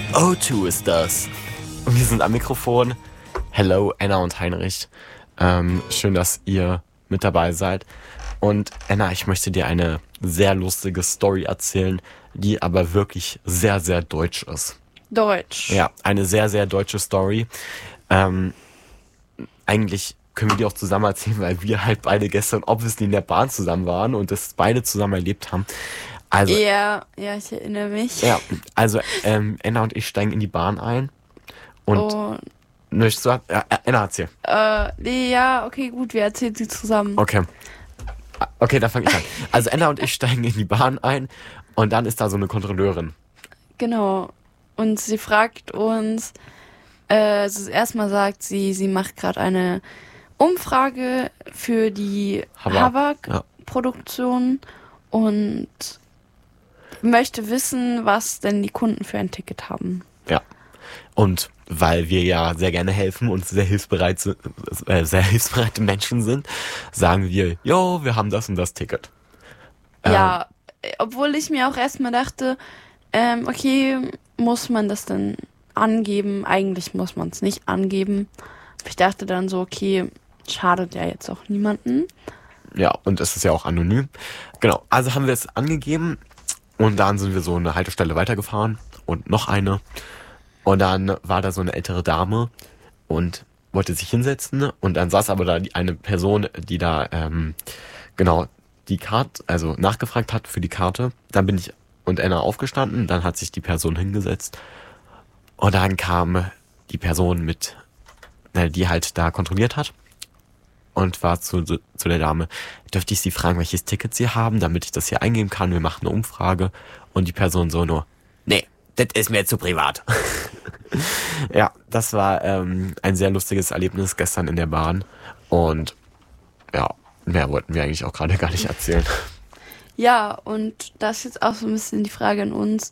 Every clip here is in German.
O2 ist das. Und wir sind am Mikrofon. Hello, Anna und Heinrich. Schön, dass ihr mit dabei seid. Und Anna, ich möchte dir eine sehr lustige Story erzählen, die aber wirklich sehr, sehr deutsch ist. Deutsch. Ja, eine sehr, sehr deutsche Story. Eigentlich können wir die auch zusammen erzählen, weil wir halt beide gestern obviously in der Bahn zusammen waren und das beide zusammen erlebt haben. Also, Ja, ich erinnere mich. ja, also Anna und ich steigen in die Bahn ein und möchtest du, Anna, erzähl. Nee, ja, okay, gut, wir erzählen sie zusammen. Okay, dann fange ich an. Also Anna und ich steigen in die Bahn ein und dann ist da so eine Kontrolleurin. Genau. Und sie fragt uns, also erstmal sagt sie macht gerade eine Umfrage für die Havak-Produktion und möchte wissen, was denn die Kunden für ein Ticket haben. Ja. Und weil wir ja sehr gerne helfen und sehr hilfsbereite Menschen sind, sagen wir, jo, wir haben das und das Ticket. Ja, obwohl ich mir auch erstmal dachte, okay, muss man das denn angeben? Eigentlich muss man es nicht angeben. Ich dachte dann so, okay, schadet ja jetzt auch niemanden. Ja, und es ist ja auch anonym. Genau, also haben wir es angegeben und dann sind wir so eine Haltestelle weitergefahren und noch eine. Und dann war da so eine ältere Dame und wollte sich hinsetzen und dann saß aber da eine Person, die da die Karte, also nachgefragt hat für die Karte. Dann bin ich und Anna aufgestanden, dann hat sich die Person hingesetzt und dann kam die Person mit, die halt da kontrolliert hat und war zu der Dame, dürfte ich Sie fragen, welches Ticket Sie haben, damit ich das hier eingeben kann, wir machen eine Umfrage und die Person so nur, nee, das ist mir zu privat. Ja, das war ein sehr lustiges Erlebnis gestern in der Bahn und ja, mehr wollten wir eigentlich auch gerade gar nicht erzählen. Ja, und das ist jetzt auch so ein bisschen die Frage an uns.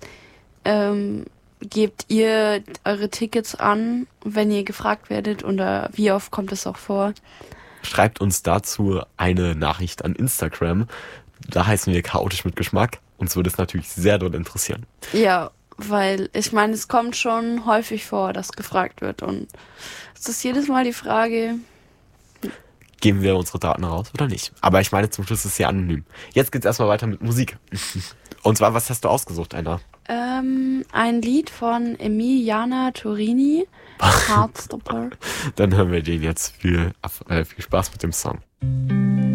Gebt ihr eure Tickets an, wenn ihr gefragt werdet, oder wie oft kommt es auch vor? Schreibt uns dazu eine Nachricht an Instagram. Da heißen wir chaotisch mit Geschmack. Uns würde es natürlich sehr doll interessieren. Ja, weil ich meine, es kommt schon häufig vor, dass gefragt wird. Und es ist jedes Mal die Frage, Geben wir unsere Daten raus oder nicht? Aber ich meine, zum Schluss ist es ja anonym. Jetzt geht's erstmal weiter mit Musik. Und zwar, was hast du ausgesucht, Anna? ein Lied von Emiliana Torini, Heartstopper. Dann hören wir den jetzt. Viel Spaß mit dem Song.